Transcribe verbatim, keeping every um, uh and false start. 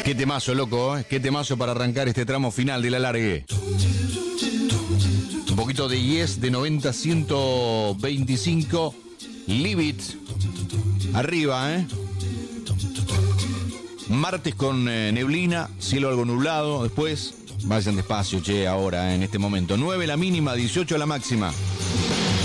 Qué temazo, loco, ¿eh? Qué temazo para arrancar este tramo final del alargue. Un poquito de Yes de noventa ciento veinticinco. Leave It. Arriba, ¿eh? Martes con eh, neblina, cielo algo nublado. Después, vayan despacio, che, ahora, eh, en este momento. nueve la mínima, dieciocho la máxima.